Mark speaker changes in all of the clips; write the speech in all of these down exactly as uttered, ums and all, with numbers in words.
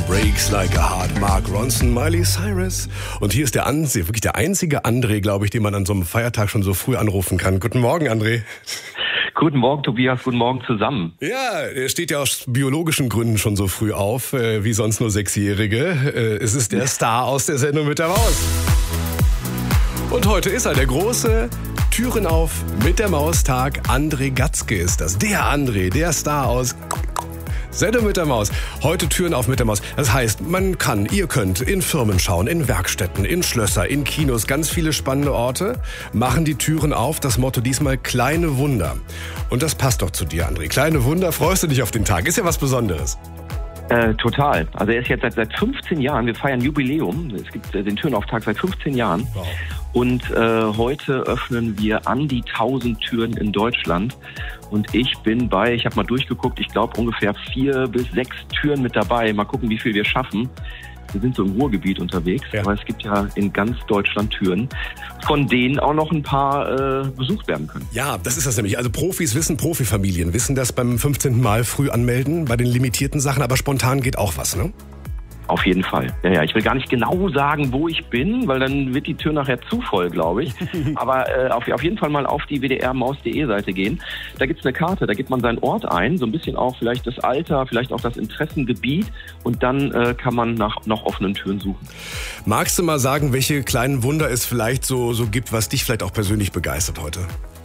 Speaker 1: Breaks Like a Heart, Mark Ronson, Miley Cyrus. Und hier ist der André, wirklich der einzige André, glaube ich, den man an so einem Feiertag schon so früh anrufen kann. Guten Morgen, André.
Speaker 2: Guten Morgen, Tobias. Guten Morgen zusammen.
Speaker 1: Ja, er steht ja aus biologischen Gründen schon so früh auf, äh, wie sonst nur Sechsjährige. Äh, es ist der Star aus der Sendung mit der Maus. Und heute ist er, der große Türen auf mit der Maus-Tag. André Gatzke ist das. Der André, der Star aus Sendung mit der Maus. Heute Türen auf mit der Maus. Das heißt, man kann, ihr könnt in Firmen schauen, in Werkstätten, in Schlösser, in Kinos, ganz viele spannende Orte machen die Türen auf. Das Motto diesmal kleine Wunder. Und das passt doch zu dir, André. Kleine Wunder, freust du dich auf den Tag? Ist ja was Besonderes.
Speaker 2: Äh, total. Also er ist jetzt seit, seit fünfzehn Jahren, wir feiern Jubiläum. Es gibt äh, den Türenauftag seit fünfzehn Jahren. Wow. Und äh, heute öffnen wir an die tausend Türen in Deutschland. Und ich bin bei, ich habe mal durchgeguckt, ich glaube ungefähr vier bis sechs Türen mit dabei. Mal gucken, wie viel wir schaffen. Wir sind so im Ruhrgebiet unterwegs, ja. Aber es gibt ja in ganz Deutschland Türen, von denen auch noch ein paar äh, besucht werden können.
Speaker 1: Ja, das ist das nämlich. Also Profis wissen, Profifamilien wissen das beim fünfzehnten Mal früh anmelden, bei den limitierten Sachen, aber spontan geht auch was, ne?
Speaker 2: Auf jeden Fall. Ja, ja, ich will gar nicht genau sagen, wo ich bin, weil dann wird die Tür nachher zu voll, glaube ich. Aber äh, auf, auf jeden Fall mal auf die w d r maus punkt d e Seite gehen. Da gibt's eine Karte, da gibt man seinen Ort ein, so ein bisschen auch vielleicht das Alter, vielleicht auch das Interessengebiet und dann äh, kann man nach noch offenen Türen suchen.
Speaker 1: Magst du mal sagen, welche kleinen Wunder es vielleicht so, so gibt, was dich vielleicht auch persönlich begeistert heute?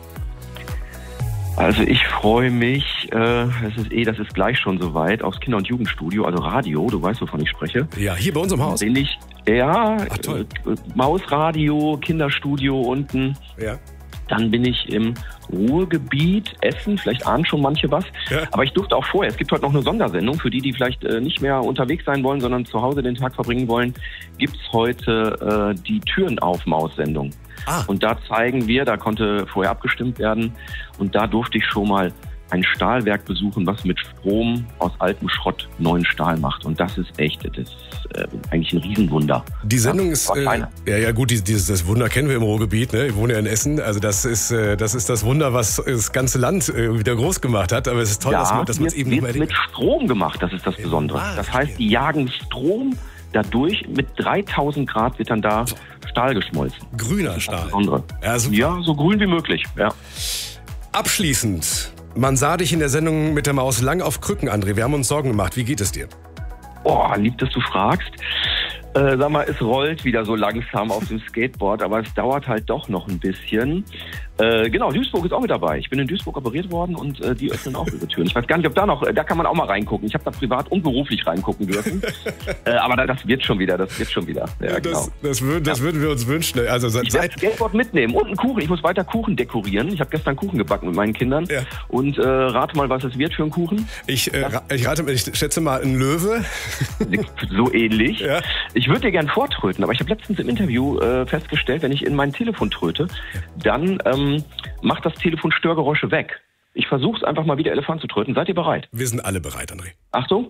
Speaker 2: Also ich freue mich, äh, es ist eh, das ist gleich schon soweit, aufs Kinder- und Jugendstudio, also Radio, du weißt, wovon ich spreche.
Speaker 1: Ja, hier bei uns im Haus.
Speaker 2: Bin ich, ja,
Speaker 1: Ach, toll.
Speaker 2: Äh, Mausradio, Kinderstudio unten.
Speaker 1: Ja.
Speaker 2: Dann bin ich im Ruhrgebiet, Essen, vielleicht ahnen schon manche was. Ja. Aber ich durfte auch vorher, es gibt heute noch eine Sondersendung, für die, die vielleicht äh, nicht mehr unterwegs sein wollen, sondern zu Hause den Tag verbringen wollen, gibt's heute äh, die Türen auf Maus-Sendung. Ah. Und da zeigen wir, da konnte vorher abgestimmt werden und da durfte ich schon mal ein Stahlwerk besuchen, was mit Strom aus altem Schrott neuen Stahl macht. Und das ist echt, das ist äh, eigentlich ein Riesenwunder.
Speaker 1: Die Sendung
Speaker 2: ja,
Speaker 1: ist, äh, ja, ja gut, dieses, das Wunder kennen wir im Ruhrgebiet, ne? Ich wohne ja in Essen, also das ist, äh, das ist das Wunder, was das ganze Land äh, wieder groß gemacht hat. Aber es ist toll,
Speaker 2: ja,
Speaker 1: dass man dass man es eben
Speaker 2: wird
Speaker 1: noch mal
Speaker 2: mit Strom gemacht, das ist das Besondere. Ja, das heißt, die jagen Strom dadurch, mit dreitausend Grad wird dann da Stahl geschmolzen.
Speaker 1: Grüner Stahl.
Speaker 2: Ja, ja, so grün wie möglich, ja.
Speaker 1: Abschließend, man sah dich in der Sendung mit der Maus lang auf Krücken, André. Wir haben uns Sorgen gemacht. Wie geht es dir?
Speaker 2: Oh, lieb, dass du fragst. Äh, sag mal, es rollt wieder so langsam auf dem Skateboard, aber es dauert halt doch noch ein bisschen. Äh, genau, Duisburg ist auch mit dabei. Ich bin in Duisburg operiert worden und äh, die öffnen auch ihre Türen. Ich weiß gar nicht, ob da noch, da kann man auch mal reingucken. Ich habe da privat und beruflich reingucken dürfen. äh, aber da, das wird schon wieder, das wird schon wieder. Ja,
Speaker 1: ja,
Speaker 2: genau.
Speaker 1: Das, das, würden, das ja. würden wir uns wünschen. Also
Speaker 2: ich werde Skateboard mitnehmen und einen Kuchen. Ich muss weiter Kuchen dekorieren. Ich habe gestern Kuchen gebacken mit meinen Kindern. Ja. Und äh, rate mal, was es wird für einen Kuchen.
Speaker 1: Ich, äh, ich rate, ich schätze mal, ein Löwe.
Speaker 2: So ähnlich.
Speaker 1: Ja.
Speaker 2: Ich würde dir gern vortröten, aber ich habe letztens im Interview äh, festgestellt, wenn ich in mein Telefon tröte, dann ähm, macht das Telefon Störgeräusche weg. Ich versuche es einfach mal wieder Elefant zu tröten. Seid ihr bereit?
Speaker 1: Wir sind alle bereit, André.
Speaker 2: Achtung.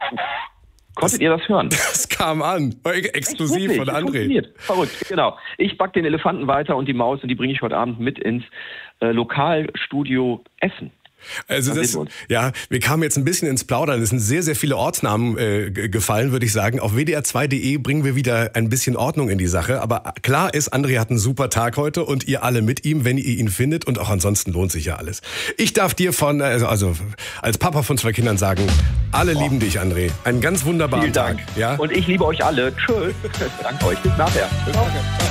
Speaker 2: Konntet das, ihr das hören?
Speaker 1: Das kam an. Exklusiv von André.
Speaker 2: Verrückt, genau. Ich back den Elefanten weiter und die Maus und die bringe ich heute Abend mit ins äh, Lokalstudio Essen.
Speaker 1: Also das, ja, wir kamen jetzt ein bisschen ins Plaudern. Es sind sehr, sehr viele Ortsnamen äh, gefallen, würde ich sagen. Auf w d r zwei punkt d e bringen wir wieder ein bisschen Ordnung in die Sache. Aber klar ist, André hat einen super Tag heute und ihr alle mit ihm, wenn ihr ihn findet. Und auch ansonsten lohnt sich ja alles. Ich darf dir von, also, also als Papa von zwei Kindern sagen, alle oh. lieben dich, André. Einen ganz wunderbaren
Speaker 2: Vielen Dank.
Speaker 1: Tag. Ja?
Speaker 2: Und ich liebe euch alle. Tschüss. Danke euch. Bis nachher. Bis nachher.